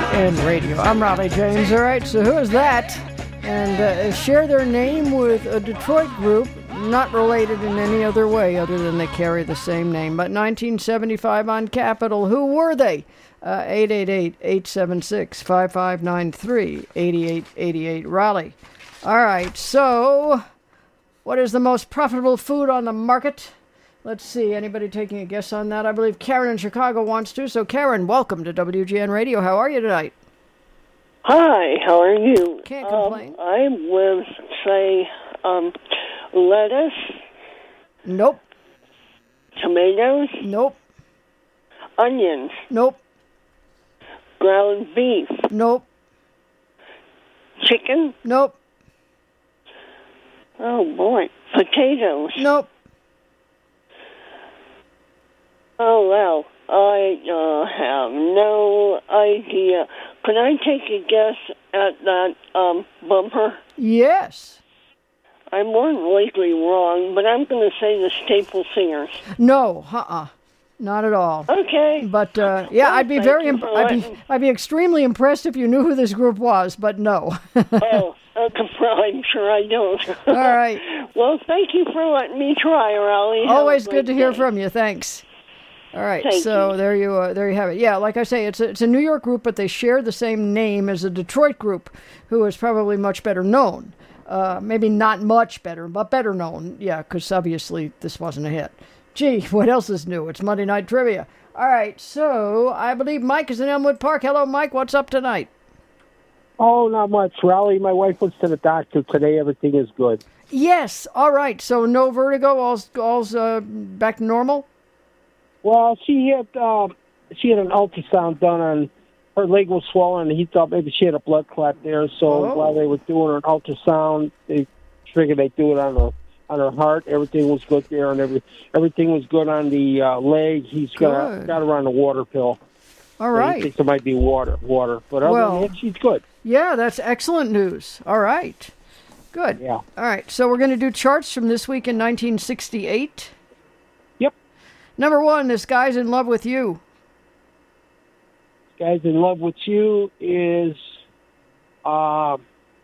WGN Radio. I'm Raleigh James. All right, so who is that? And share their name with a Detroit group, not related in any other way other than they carry the same name. But 1975 on Capitol, who were they? 888-876-5593, 8888 Raleigh. All right, so what is the most profitable food on the market? Let's see, anybody taking a guess on that? I believe Karen in Chicago wants to. So Karen, welcome to WGN Radio. How are you tonight? Hi, how are you? Can't complain. I would say lettuce. Nope. Tomatoes. Nope. Onions. Nope. Ground beef. Nope. Chicken. Nope. Oh, boy. Potatoes. Nope. Oh, well, I have no idea. Could I take a guess at that bumper? Yes. I'm more than likely wrong, but I'm going to say the Staple Singers. No. Not at all. Okay. But yeah, Well, I'd be I'd be extremely impressed if you knew who this group was, but no. Oh, I'm sure I don't. All right. Well, thank you for letting me try, Raleigh. Always good to hear from you. Thanks. All right, Thank so you. there you have it. Yeah, like I say, it's a New York group, but they share the same name as a Detroit group, who is probably much better known. Maybe not much better, but better known. Yeah, because obviously this wasn't a hit. Gee, what else is new? It's Monday Night Trivia. All right, so I believe Mike is in Elmwood Park. Hello, Mike. What's up tonight? Oh, not much. Raleigh, my wife went to the doctor today. Everything is good. Yes. All right. So no vertigo. All's back to normal. Well, she had an ultrasound done on her leg was swollen, and he thought maybe she had a blood clot there. So while they were doing an ultrasound, they figured they'd do it on her heart. Everything was good there, and everything was good on the leg. He's got her on a water pill. All right. He thinks it might be water. But other than that, she's good. Yeah, that's excellent news. All right. Good. Yeah. All right. So we're going to do charts from this week in 1968. Yep. Number 1, This Guy's in Love with You. Guys in Love with You is Herb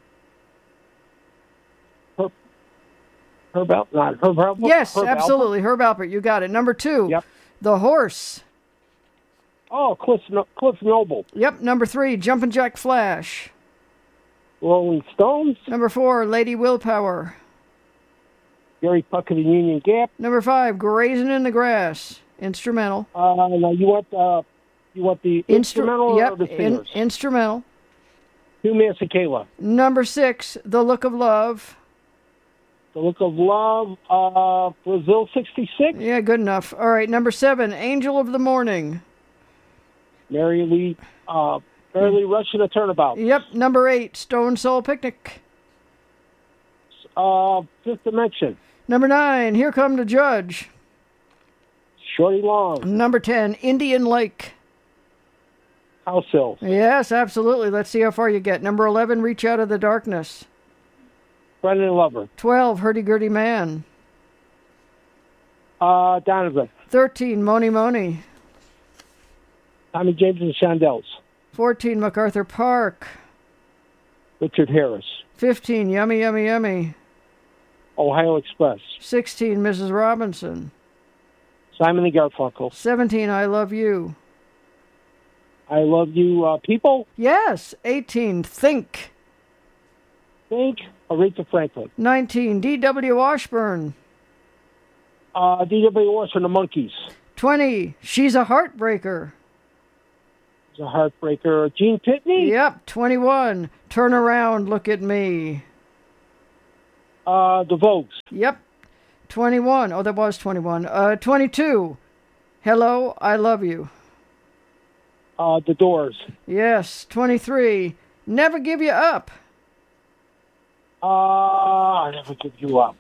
Alpert? Yes, Herb absolutely. Herb Alpert, you got it. Number 2, Yep. The Horse. Oh, Cliff Noble. Yep. Number 3, Jumpin' Jack Flash. Rolling Stones. Number 4, Lady Willpower. Gary Puckett and Union Gap. Number 5, Grazing in the Grass. Instrumental. Now you want the instrumental or the singers? Instrumental. Hugh Masekela. Number 6, The Look of Love. The Look of Love. Brazil '66. Yeah, good enough. All right, number 7, Angel of the Morning. Mary Lee Rush and a Turnabout. Yep, number 8, Stone Soul Picnic. Fifth Dimension. Number 9, Here Come the Judge. Shorty Long. Number 10, Indian Lake. House Hills. Yes, absolutely. Let's see how far you get. Number 11, Reach Out of the Darkness. Brendan Lover. 12, Hurdy Gurdy Man. Donovan. 13, Moni Moni. Tommy James and the Shondells. 14, MacArthur Park. Richard Harris. 15, Yummy Yummy Yummy. Ohio Express. 16, Mrs. Robinson. Simon and Garfunkel. 17, I Love You. I Love You, People. Yes. 18, Think. Aretha Franklin. 19, D.W. Washburn. D.W. Washburn, the Monkees. 20, She's a Heartbreaker. It's a heartbreaker. Gene Pitney. Yep. 21, Turn Around, Look at Me. The Vogues. Yep. 21. Oh, that was 21. 22, Hello, I Love You. The Doors. Yes. 23, Never Give You Up. I Never Give You Up.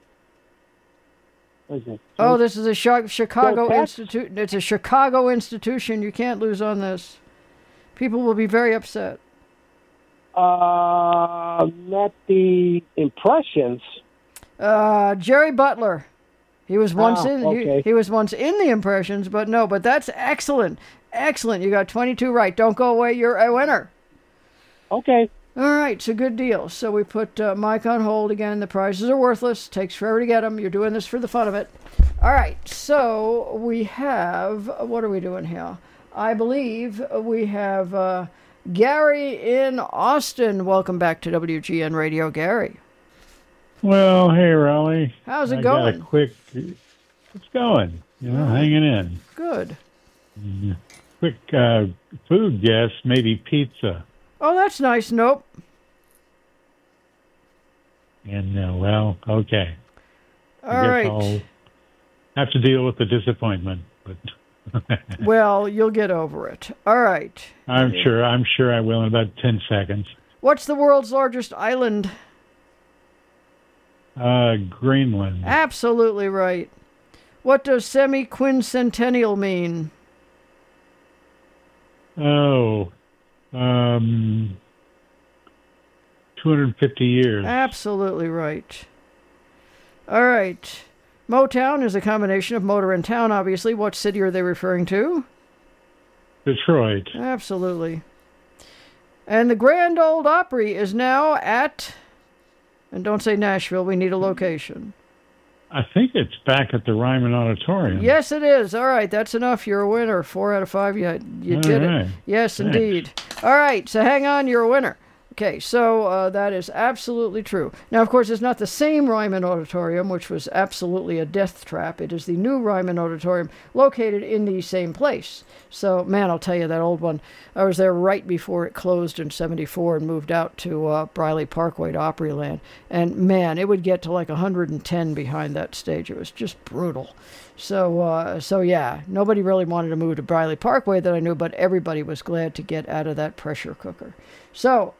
What is it? Oh, this is a Chicago Pat? institute. It's a Chicago institution. You can't lose on this. People will be very upset. Not the Impressions. Jerry Butler. He was once okay. he was once in the Impressions, but no. But that's excellent. Excellent. You got 22 right. Don't go away. You're a winner. Okay. All right, so good deal. So we put Mike on hold again. The prizes are worthless. Takes forever to get them. You're doing this for the fun of it. All right, so we have, what are we doing here? I believe we have Gary in Austin. Welcome back to WGN Radio, Gary. Well, hey, Raleigh. How's it going? It's going, hanging in. Good. Quick food guess, maybe pizza. Oh, that's nice. Nope. And, okay. All right. I'll have to deal with the disappointment, but... Well, you'll get over it. All right. I'm sure I will in about 10 seconds. What's the world's largest island? Greenland. Absolutely right. What does semi-quincentennial mean? 250 years. Absolutely right. All right. Motown is a combination of motor and town, obviously. What city are they referring to? Detroit. Absolutely. And the Grand Ole Opry is now at... And don't say Nashville, we need a location. I think it's back at the Ryman Auditorium. Yes, it is. All right, that's enough. You're a winner. 4 out of 5. You did it. Yes, Thanks. indeed. All right, so hang on. You're a winner. Okay, so that is absolutely true. Now, of course, it's not the same Ryman Auditorium, which was absolutely a death trap. It is the new Ryman Auditorium located in the same place. So, man, I'll tell you, that old one, I was there right before it closed in 74 and moved out to Briley Parkway to Opryland. And, man, it would get to like 110 behind that stage. It was just brutal. So yeah, nobody really wanted to move to Briley Parkway that I knew, but everybody was glad to get out of that pressure cooker. So,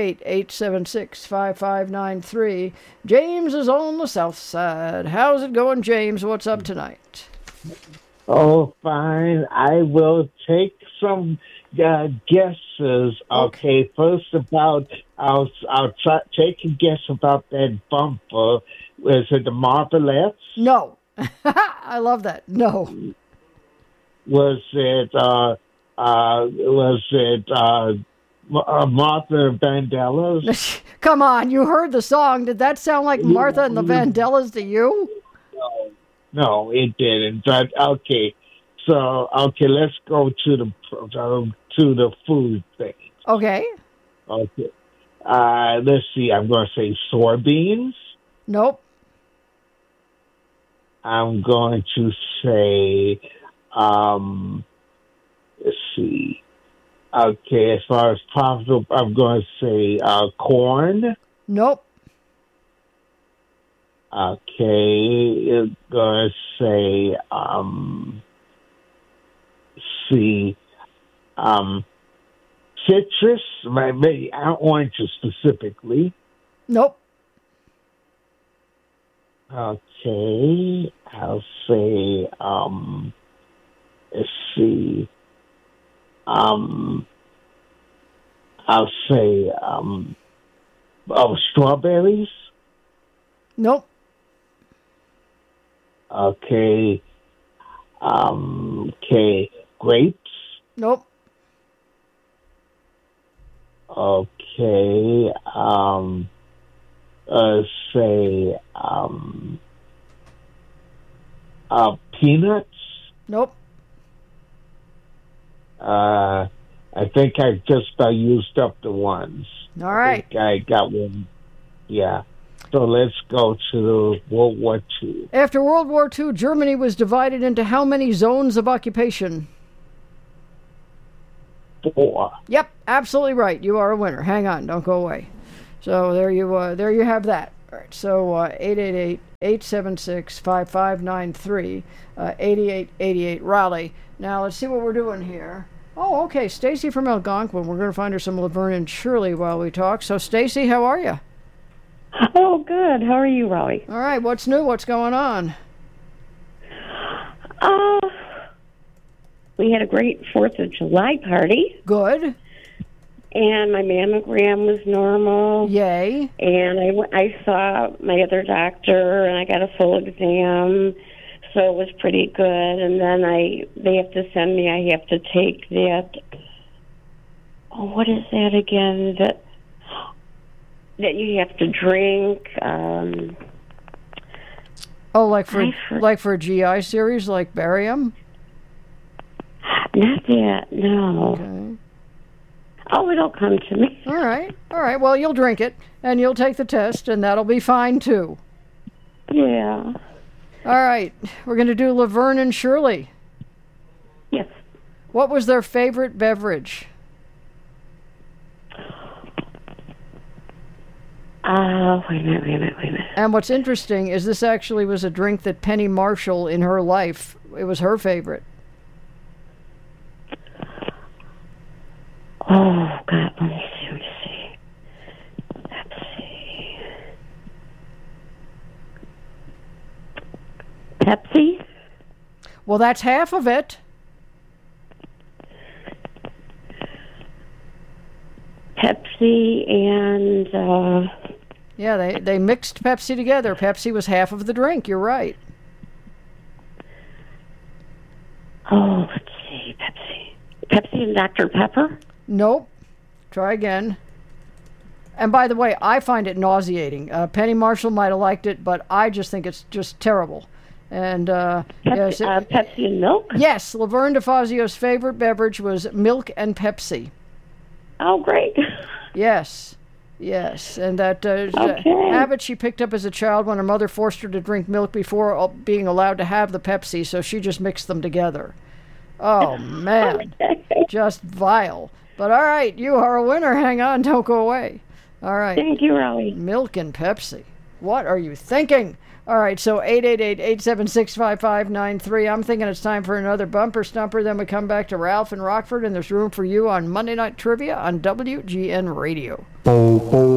888-876-5593. James is on the south side. How's it going, James? What's up tonight? Oh, fine. I will take some guesses. Okay, first I'll take a guess about that bumper. Was it the Marvelettes? No. I love that. No. Was it Martha Vandellas? Come on, you heard the song. Did that sound like Martha and the Vandellas to you? No, it didn't. But okay, so let's go to the food thing. Okay. Okay. Let's see. I'm going to say soybeans. Nope. I'm going to say, let's see. Okay, as far as profitable, I'm going to say corn. Nope. Okay, I'm going to say, citrus, maybe oranges specifically. Nope. Okay, I'll say, let's see. I'll say, strawberries. Nope. Okay. Okay, grapes. Nope. Okay, say, peanuts. Nope. I think I just used up the ones. All right. I got one. Yeah. So let's go to World War II. After World War II, Germany was divided into how many zones of occupation? 4. Yep, absolutely right. You are a winner. Hang on, don't go away. So there you have that. All right. So 888-876-5593, 8888 Raleigh. Now let's see what we're doing here. Oh, okay. Stacy from Algonquin. We're going to find her some Laverne and Shirley while we talk. So Stacy, how are you? Oh, good. How are you, Raleigh? All right. What's new? What's going on? We had a great 4th of July party. Good. And my mammogram was normal. Yay. And I saw my other doctor, and I got a full exam. so it was pretty good. And then they have to send me. I have to take that. Oh, what is that again? That you have to drink. Like for a GI series, like barium. Not that. No. Okay. Oh, it'll come to me. All right. Well, you'll drink it, and you'll take the test, and that'll be fine, too. Yeah. All right. We're going to do Laverne and Shirley. Yes. What was their favorite beverage? Wait a minute. And what's interesting is this actually was a drink that Penny Marshall, in her life, it was her favorite. Oh, God, let me see. Pepsi? Well, that's half of it. Pepsi and... Yeah, they mixed Pepsi together. Pepsi was half of the drink, you're right. Oh, let's see, Pepsi and Dr. Pepper? Nope. Try again. And by the way, I find it nauseating. Penny Marshall might have liked it, but I just think it's just terrible. And Pepsi and milk? Yes, Laverne DeFazio's favorite beverage was milk and Pepsi. Oh, great. Yes. And that habit she picked up as a child when her mother forced her to drink milk before being allowed to have the Pepsi, so she just mixed them together. Oh, man. Just vile. But all right, you are a winner. Hang on, don't go away. All right. Thank you, Raleigh. Milk and Pepsi. What are you thinking? All right, so 888-876-5593. I'm thinking it's time for another bumper stumper. Then we come back to Ralph and Rockford, and there's room for you on Monday Night Trivia on WGN Radio.